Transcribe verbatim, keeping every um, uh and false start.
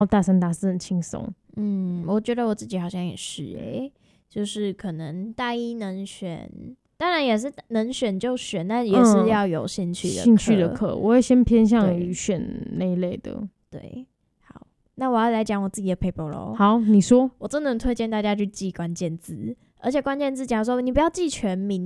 大三大四很轻松。 嗯，我觉得我自己好像也是诶、欸，就是可能大一能选，当然也是能选就选，但也是要有兴趣的课、 嗯、兴趣的课，我会先偏向于选那一类的。 对，好，那我要来讲我自己的 paper 咯。 好，你说。 我真的很推荐大家去记关键字，而且关键字假如说你不要记全名，